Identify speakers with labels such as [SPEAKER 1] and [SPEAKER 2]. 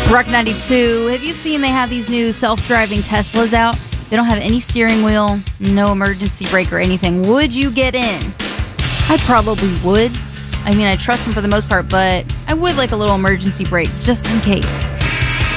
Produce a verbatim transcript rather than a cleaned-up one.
[SPEAKER 1] Rock ninety-two. Have you seen they have these new self-driving Teslas out? They don't have any steering wheel, no emergency brake or anything. Would you get in? I probably would. I mean, I trust them for the most part, but I would like a little emergency brake just in case.